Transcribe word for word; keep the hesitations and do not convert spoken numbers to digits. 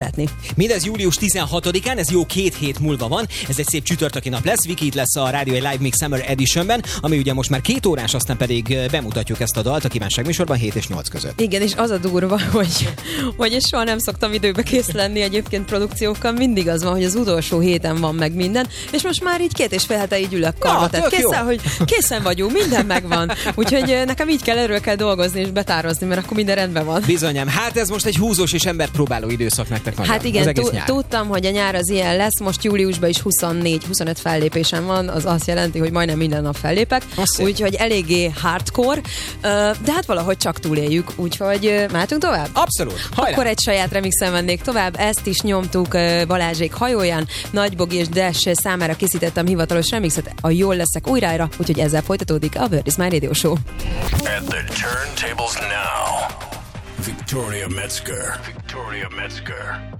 szeretni. Mindez július tizenhatodikán, ez jó két hét múlva van, ez egy szép csütörtöki nap lesz, Viki itt lesz a Rádió Live Mix Summer Editionben, ami ugye most már két órás, aztán pedig bemutatjuk ezt a dalt a Kívánság műsorban hét és nyolc között. Igen, és az a durva, hogy, hogy én soha nem szoktam időbe kész lenni egyébként produkciókkal, mindig az van, hogy az utolsó héten van meg minden, és most már így két és fél hete így ülök karba, tehát készen, hogy készen vagyunk, minden megvan, úgyhogy nekem így kell, erről kell dolgozni és betározni, mert akkor minden rendben van. Bizonyám, hát ez most egy húzós és emberpróbáló időszak nektek nagyon. Hát igen, t- tudtam, hogy a nyár az ilyen lesz, most júliusban is huszonnégy-huszonöt fellépésem van, az azt jelenti, hogy majdnem minden nap fellépek, úgyhogy eléggé hardcore, de hát valahogy csak túléljük, úgyhogy mehetünk tovább? Abszolút, hajrá! Akkor egy saját remixen mennék tovább, ezt is nyomtuk Balázsék hajóján, Nagy Bogi és Dash számára készítettem hivatalos remixet, a Jól leszek újrára, úgyhogy ezzel folytatódik a Word is My Radio Show. At the turntables now, Victoria Metzger. Victoria Metzger.